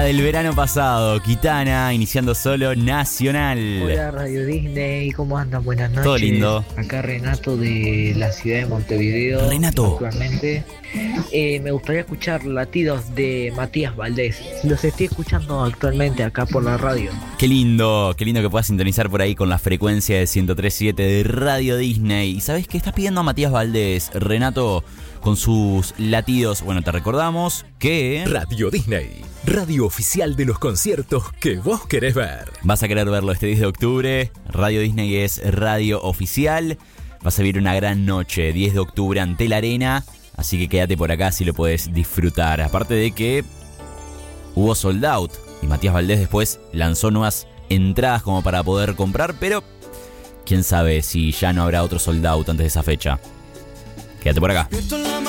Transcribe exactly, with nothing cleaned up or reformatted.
del verano pasado, Kitana, iniciando solo Nacional. Hola Radio Disney, ¿cómo andan? Buenas noches. Todo lindo. Acá Renato de la ciudad de Montevideo. Renato. Actualmente. Eh, me gustaría escuchar Latidos de Matías Valdés. Los estoy escuchando actualmente acá por la radio. Qué lindo, qué lindo que puedas sintonizar por ahí con la frecuencia de ciento tres punto siete de Radio Disney. ¿Y sabes qué estás pidiendo a Matías Valdés, Renato, con sus latidos? Bueno, te recordamos que Radio Disney, radio oficial de los conciertos que vos querés ver. Vas a querer verlo este diez de octubre. Radio Disney es radio oficial. Vas a vivir una gran noche, diez de octubre ante la arena. Así que quédate por acá si lo puedes disfrutar. Aparte de que hubo sold out y Matías Valdés después lanzó nuevas entradas como para poder comprar, pero quién sabe si ya no habrá otro sold out antes de esa fecha. Quédate por acá. Esto es la